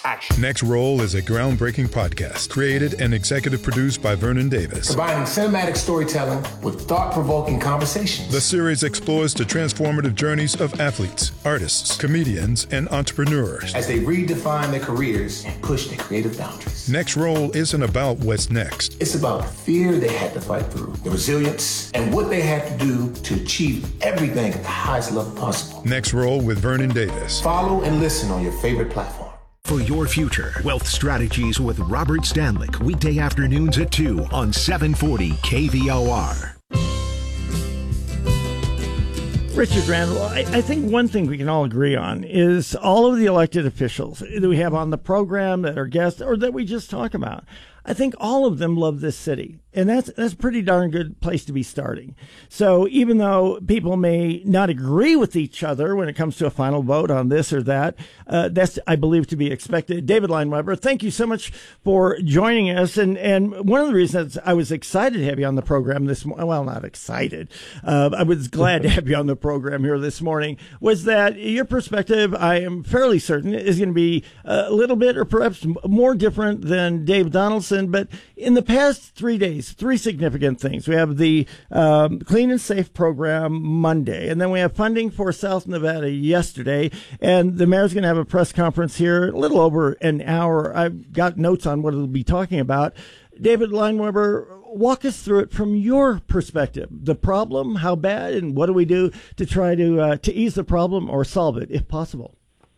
action. Next Roll is a groundbreaking podcast created and executive produced by Vernon Davis. Combining cinematic storytelling with thought-provoking conversations. The series explores the transformative journeys of athletes, artists, comedians, and entrepreneurs as they redefine their careers and push their creative boundaries. Next Roll isn't about what's next. It's about the fear they had to fight through, the resilience, and what they had to do to achieve everything at the highest level possible. Next Roll with Vernon Davis. Follow and listen on your favorite platform. For your future, Wealth Strategies with Robert Stanlick, weekday afternoons at 2 on 740 KVOR. Richard Randall, I think one thing we can all agree on is all of the elected officials that we have on the program, that are guests, or that we just talk about, I think all of them love this city. And that's a pretty darn good place to be starting. So even though people may not agree with each other when it comes to a final vote on this or that, that's, I believe, to be expected. David Lineweber, thank you so much for joining us. And one of the reasons I was excited to have you on the program this morning, well, not excited, I was glad to have you on the program here this morning, was that your perspective, I am fairly certain, is going to be a little bit or perhaps more different than Dave Donaldson. But in the past 3 days, three significant things. We have the Clean and Safe program Monday, and then we have funding for South Nevada yesterday, and the mayor's going to have a press conference here a little over an hour. I've got notes on what he'll be talking about. David Lineweber, walk us through it from your perspective. The problem, how bad, and what do we do to try to ease the problem or solve it, if possible?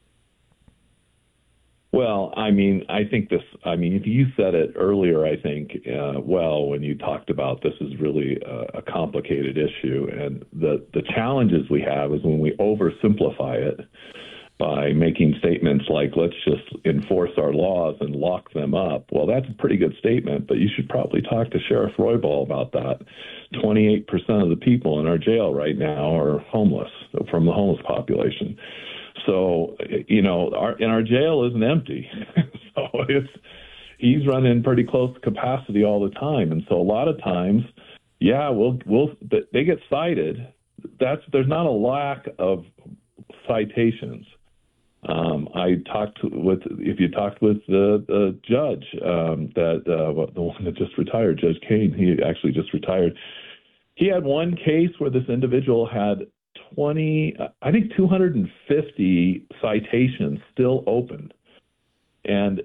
Well, I think you said it earlier, I think, when you talked about this is really a complicated issue. And the challenges we have is when we oversimplify it by making statements like, let's just enforce our laws and lock them up. Well, that's a pretty good statement, but you should probably talk to Sheriff Roybal about that. 28% of the people in our jail right now are homeless, from the homeless population. So, our jail isn't empty. So he's running pretty close to capacity all the time. And so a lot of times, they get cited. There's not a lack of citations. If you talked with the judge, the one that just retired, Judge Kane, he actually just retired. He had one case where this individual had 250 citations still open. And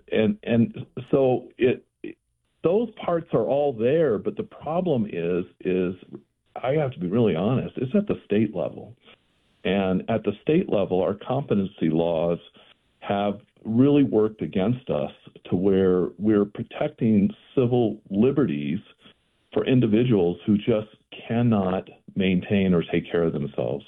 so those parts are all there, but the problem is I have to be really honest, it's at the state level. And at the state level, our competency laws have really worked against us to where we're protecting civil liberties for individuals who just cannot maintain or take care of themselves.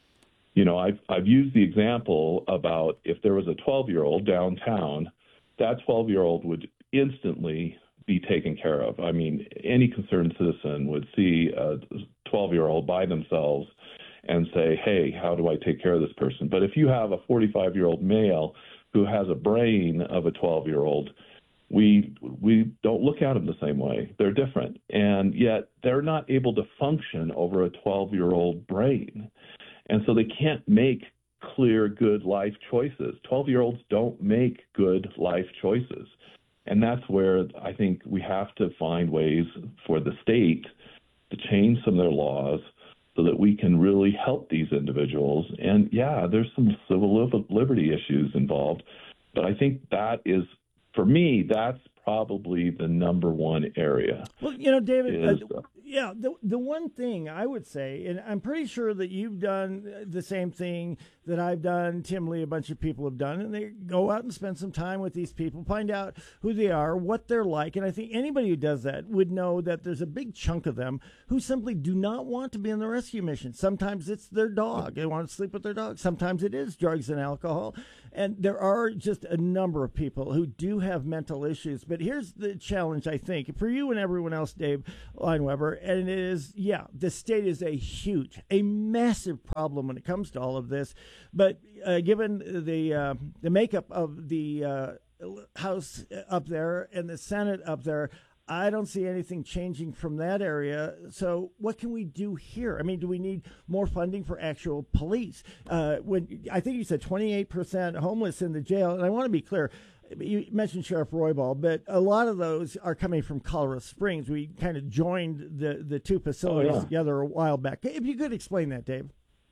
I've used the example about if there was a 12-year-old downtown, that 12-year-old would instantly be taken care of. I mean, any concerned citizen would see a 12-year-old by themselves and say, hey, how do I take care of this person? But if you have a 45-year-old male who has a brain of a 12-year-old, we don't look at them the same way. They're different. And yet they're not able to function over a 12-year-old brain. And so they can't make clear, good life choices. 12-year-olds don't make good life choices. And that's where I think we have to find ways for the state to change some of their laws so that we can really help these individuals. And, there's some civil liberty issues involved. But I think that is, for me, that's probably the number one area. Well, David, the one thing I would say, and I'm pretty sure that you've done the same thing that I've done, Tim Lee, a bunch of people have done, and they go out and spend some time with these people, find out who they are, what they're like. And I think anybody who does that would know that there's a big chunk of them who simply do not want to be in the rescue mission. Sometimes it's their dog. They want to sleep with their dog. Sometimes it is drugs and alcohol. And there are just a number of people who do have mental issues. But here's the challenge, I think, for you and everyone else, Dave Lineweber, and it is, the state is a massive problem when it comes to all of this. But given the makeup of the House up there and the Senate up there, I don't see anything changing from that area. So what can we do here? I mean, do we need more funding for actual police? When I think you said 28% homeless in the jail, and I want to be clear, you mentioned Sheriff Roybal, but a lot of those are coming from Colorado Springs. We kind of joined the two facilities together a while back. If you could explain that, Dave.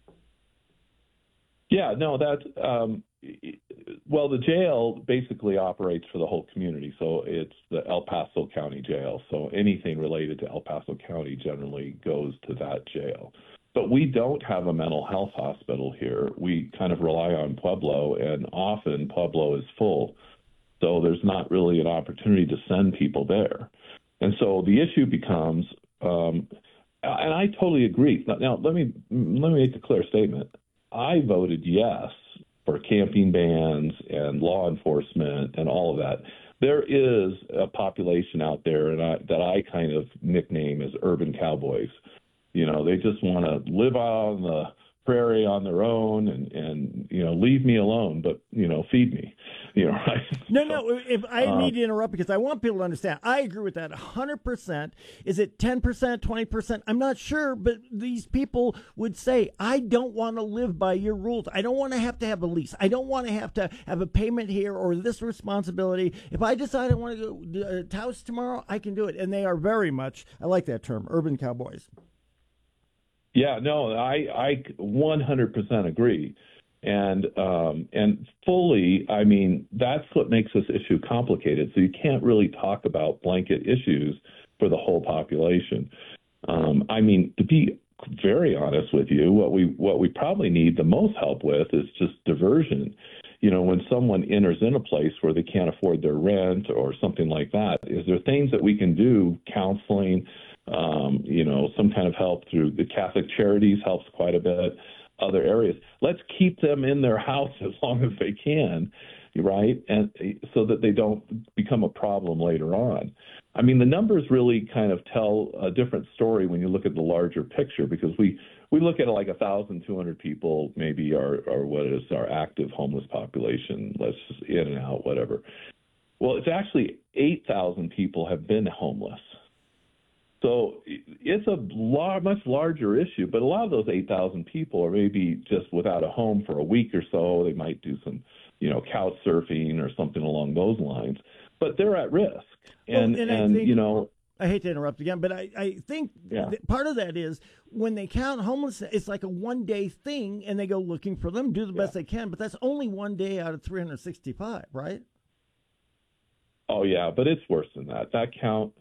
Yeah, no, that's well, the jail basically operates for the whole community. So it's the El Paso County Jail. So anything related to El Paso County generally goes to that jail. But we don't have a mental health hospital here. We kind of rely on Pueblo, and often Pueblo is full. So there's not really an opportunity to send people there. And so the issue becomes, and I totally agree. Now let me make a clear statement. I voted yes for camping bans and law enforcement and all of that. There is a population out there, and that I kind of nickname as urban cowboys. You know, they just want to live out on the prairie on their own and leave me alone, but feed me. Right? No. If I need to interrupt because I want people to understand, I agree with that 100%. Is it 10%, 20%? I'm not sure, but these people would say, I don't want to live by your rules. I don't want to have a lease. I don't want to have a payment here or this responsibility. If I decide I want to go to Taos tomorrow, I can do it. And they are very much, I like that term, urban cowboys. Yeah, no, I 100% agree. And fully, I mean, that's what makes this issue complicated. So you can't really talk about blanket issues for the whole population. I mean, to be very honest with you, what we probably need the most help with is just diversion. When someone enters in a place where they can't afford their rent or something like that, is there things that we can do, counseling, some kind of help through the Catholic Charities helps quite a bit, other areas. Let's keep them in their house as long as they can, right? And so that they don't become a problem later on. I mean, the numbers really kind of tell a different story when you look at the larger picture, because we look at it like 1,200 people maybe are what is our active homeless population, let's just in and out, whatever. Well, it's actually 8,000 people have been homeless. So it's a much larger issue, but a lot of those 8,000 people are maybe just without a home for a week or so. They might do some, couch surfing or something along those lines, but they're at risk. And I hate to interrupt again, but I think part of that is when they count homelessness, it's like a one-day thing, and they go looking for them, do the best they can, but that's only one day out of 365, right? Oh, yeah, but it's worse than that. That count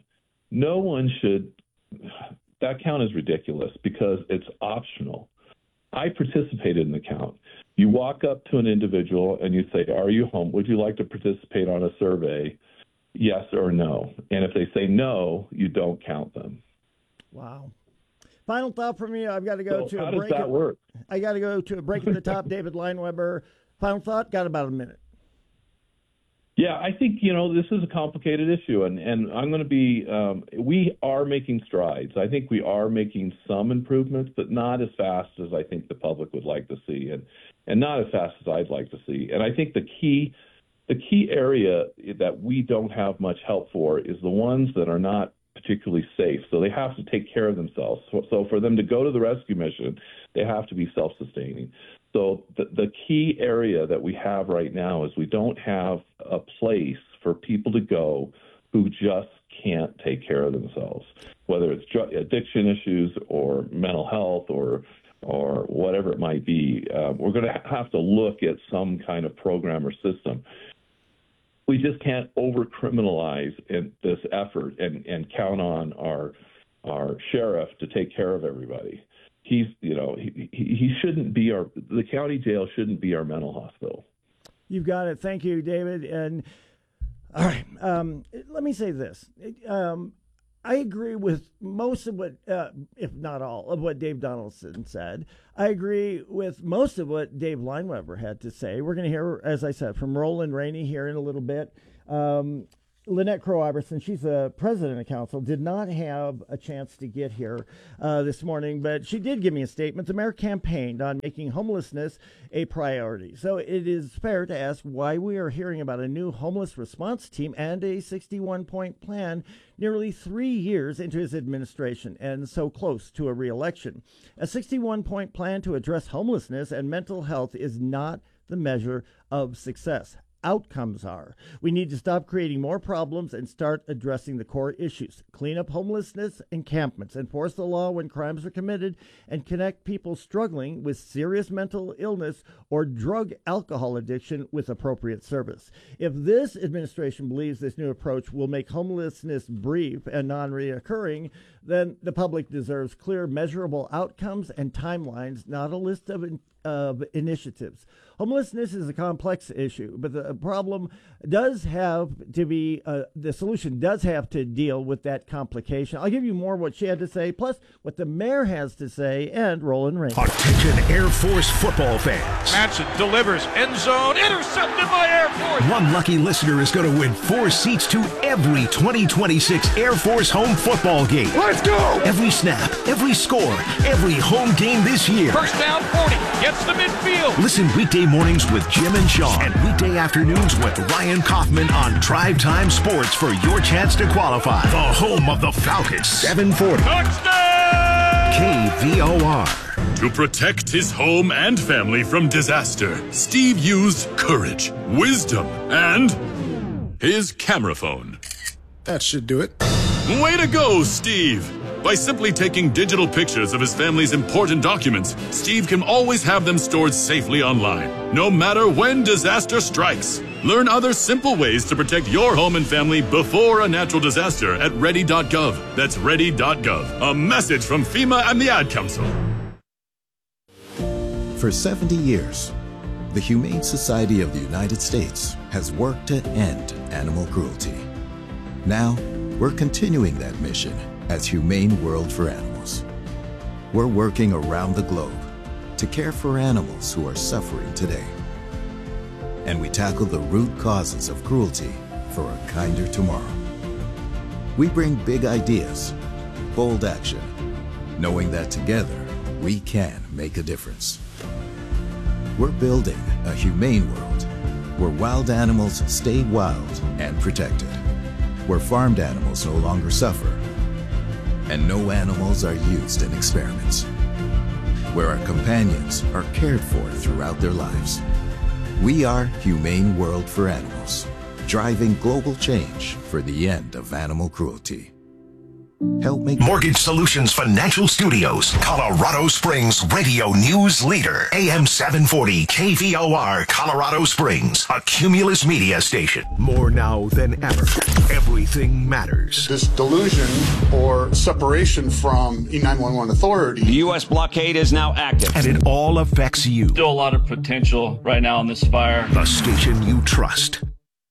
is ridiculous because it's optional. I participated in the count. You walk up to an individual and you say, are you home? Would you like to participate on a survey? Yes or no. And if they say no, you don't count them. Wow. Final thought from you. I've got to go to a break. How does that work? I got to go to a break at the top. David Lineweber. Final thought? Got about a minute. Yeah, I think, this is a complicated issue, and I'm going to be, we are making strides. I think we are making some improvements, but not as fast as I think the public would like to see, and not as fast as I'd like to see. And I think the key area that we don't have much help for is the ones that are not particularly safe. So they have to take care of themselves. So for them to go to the rescue mission, they have to be self-sustaining. So the key area that we have right now is we don't have a place for people to go who just can't take care of themselves, whether it's addiction issues or mental health or whatever it might be. We're going to have to look at some kind of program or system. We just can't over-criminalize this effort and count on our sheriff to take care of everybody. He shouldn't be the county jail shouldn't be our mental hospital. You've got it. Thank you, David. And all right, let me say this. I agree with most of what, if not all, of what Dave Donaldson said. I agree with most of what Dave Lineweber had to say. We're going to hear, as I said, from Roland Rainey here in a little bit. Lynette Crowe-Iverson, she's the president of council, did not have a chance to get here this morning, but she did give me a statement. The mayor campaigned on making homelessness a priority. So it is fair to ask why we are hearing about a new homeless response team and a 61-point plan nearly 3 years into his administration and so close to a re-election. A 61-point plan to address homelessness and mental health is not the measure of success. outcomes are. We need to stop creating more problems and start addressing the core issues. Clean up homelessness encampments, enforce the law when crimes are committed, and connect people struggling with serious mental illness or drug alcohol addiction with appropriate service. If this administration believes this new approach will make homelessness brief and non-reoccurring, then the public deserves clear, measurable outcomes and timelines, not a list of initiatives. Homelessness is a complex issue, but the problem does have to be, the solution does have to deal with that complication. I'll give you more what she had to say, plus what the mayor has to say, and Roland Ring. Attention Air Force football fans. Madsen delivers, end zone, intercepted by Air Force. One lucky listener is going to win 4 seats to every 2026 Air Force home football game. Let's go! Every snap, every score, every home game this year. First down 40, gets to midfield. Listen weekday mornings with Jim and Sean and weekday afternoons with Ryan Kaufman on Drive Time Sports for your chance to qualify. The home of the Falcons. 740 Touchdown! KVOR. To protect his home and family from disaster, Steve used courage, wisdom, and his camera phone. That should do it. Way to go, Steve! By simply taking digital pictures of his family's important documents, Steve can always have them stored safely online, no matter when disaster strikes. Learn other simple ways to protect your home and family before a natural disaster at ready.gov. That's ready.gov. A message from FEMA and the Ad Council. For 70 years, the Humane Society of the United States has worked to end animal cruelty. Now, we're continuing that mission as Humane World for Animals. We're working around the globe to care for animals who are suffering today. And we tackle the root causes of cruelty for a kinder tomorrow. We bring big ideas, bold action, knowing that together we can make a difference. We're building a humane world where wild animals stay wild and protected, where farmed animals no longer suffer, and no animals are used in experiments, where our companions are cared for throughout their lives. We are Humane World for Animals, driving global change for the end of animal cruelty. Help make Mortgage Solutions Financial Studios, Colorado Springs radio news leader. AM 740 KVOR, Colorado Springs, a Cumulus media station. More now than ever. Everything matters. This delusion or separation from E911 authority. The U.S. blockade is now active. And it all affects you. Still a lot of potential right now in this fire. The station you trust.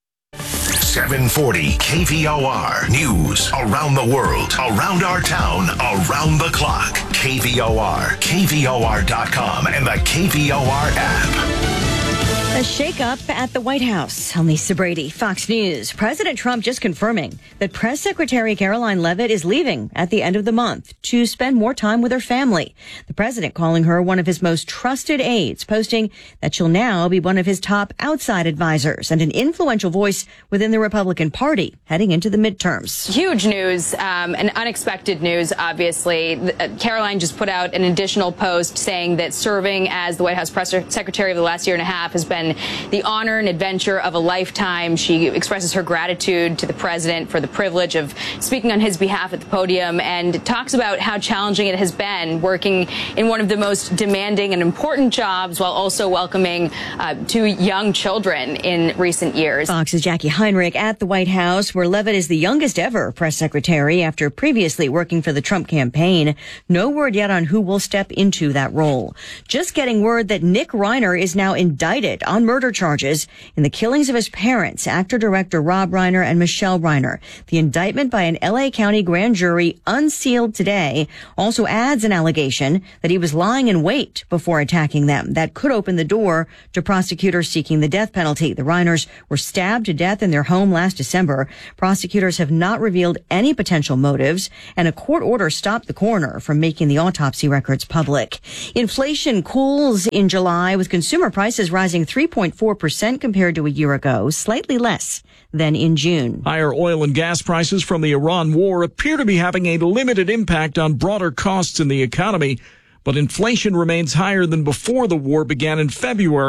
740 KVOR. News around the world, around our town, around the clock. KVOR, KVOR.com, and the KVOR app. A shakeup at the White House. I'm Lisa Brady, Fox News. President Trump just confirming that Press Secretary Caroline Leavitt is leaving at the end of the month to spend more time with her family. The president calling her one of his most trusted aides, posting that she'll now be one of his top outside advisors and an influential voice within the Republican Party heading into the midterms. Huge news, and unexpected news, obviously. Caroline just put out an additional post saying that serving as the White House Press Secretary of the last year and a half has been the honor and adventure of a lifetime. She expresses her gratitude to the president for the privilege of speaking on his behalf at the podium and talks about how challenging it has been working in one of the most demanding and important jobs while also welcoming 2 young children in recent years. Fox's Jackie Heinrich at the White House, where Leavitt is the youngest ever press secretary after previously working for the Trump campaign. No word yet on who will step into that role. Just getting word that Nick Reiner is now indicted on murder charges in the killings of his parents, actor-director Rob Reiner and Michelle Reiner. The indictment by an L.A. County grand jury, unsealed today, also adds an allegation that he was lying in wait before attacking them. That could open the door to prosecutors seeking the death penalty. The Reiners were stabbed to death in their home last December. Prosecutors have not revealed any potential motives, and a court order stopped the coroner from making the autopsy records public. Inflation cools in July, with consumer prices rising 3.4% compared to a year ago, slightly less than in June. Higher oil and gas prices from the Iran war appear to be having a limited impact on broader costs in the economy, but inflation remains higher than before the war began in February,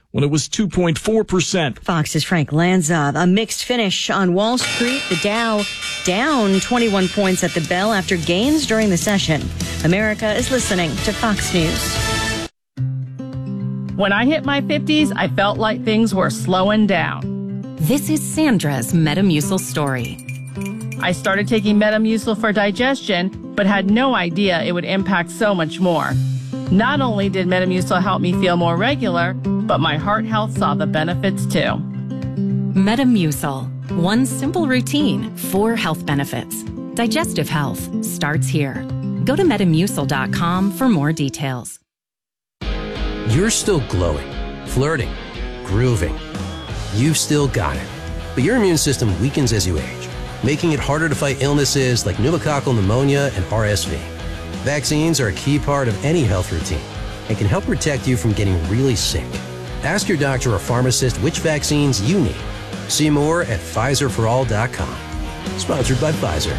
when it was 2.4%. Fox's Frank Lanza. A mixed finish on Wall Street. The Dow down 21 points at the bell after gains during the session. America is listening to Fox News. When I hit my 50s, I felt like things were slowing down. This is Sandra's Metamucil story. I started taking Metamucil for digestion, but had no idea it would impact so much more. Not only did Metamucil help me feel more regular, but my heart health saw the benefits too. Metamucil. One simple routine, 4 health benefits. Digestive health starts here. Go to Metamucil.com for more details. You're still glowing, flirting, grooving. You've still got it. But your immune system weakens as you age, making it harder to fight illnesses like pneumococcal pneumonia and RSV. Vaccines are a key part of any health routine and can help protect you from getting really sick. Ask your doctor or pharmacist which vaccines you need. See more at PfizerForAll.com. Sponsored by Pfizer.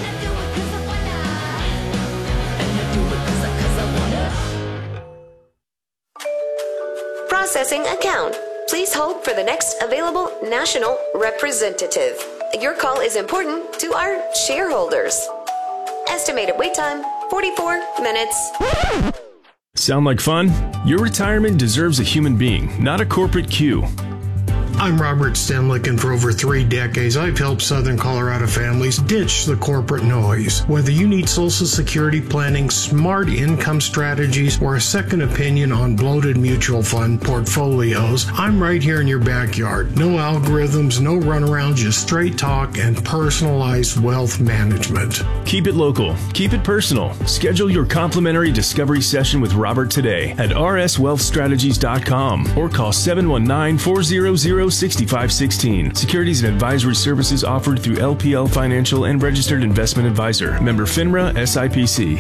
Processing account. Please hold for the next available national representative. Your call is important to our shareholders. Estimated wait time, 44 minutes. Sound like fun? Your retirement deserves a human being, not a corporate queue. I'm Robert Stenlick, and for over 3 decades, I've helped Southern Colorado families ditch the corporate noise. Whether you need Social Security planning, smart income strategies, or a second opinion on bloated mutual fund portfolios, I'm right here in your backyard. No algorithms, no runaround, just straight talk and personalized wealth management. Keep it local. Keep it personal. Schedule your complimentary discovery session with Robert today at rswealthstrategies.com or call 719-400-6516. Securities and advisory services offered through LPL Financial and Registered Investment Advisor. Member FINRA SIPC.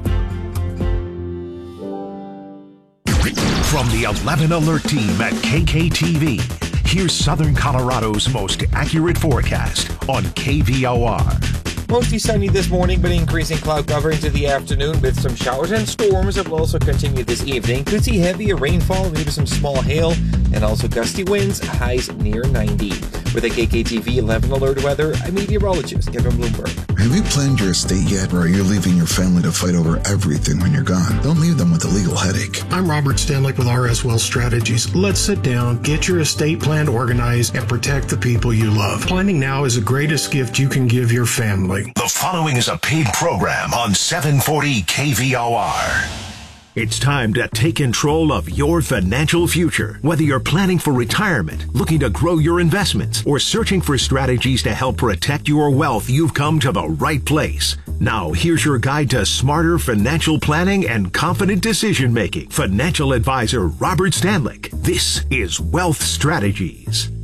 From the 11 Alert team at KKTV, here's Southern Colorado's most accurate forecast on KVOR. Mostly sunny this morning, but increasing cloud cover into the afternoon with some showers and storms that will also continue this evening. Could see heavier rainfall, maybe some small hail, and also gusty winds, highs near 90. With the KKTV 11 Alert weather, I'm meteorologist Kevin Bloomberg. Have you planned your estate yet, or are you leaving your family to fight over everything when you're gone? Don't leave them with a legal headache. I'm Robert Stanley with RS Wealth Strategies. Let's sit down, get your estate plan organized, and protect the people you love. Planning now is the greatest gift you can give your family. The following is a paid program on 740 KVOR. It's time to take control of your financial future. Whether you're planning for retirement, looking to grow your investments, or searching for strategies to help protect your wealth, you've come to the right place. Now, here's your guide to smarter financial planning and confident decision-making. Financial advisor Robert Stanlick. This is Wealth Strategies.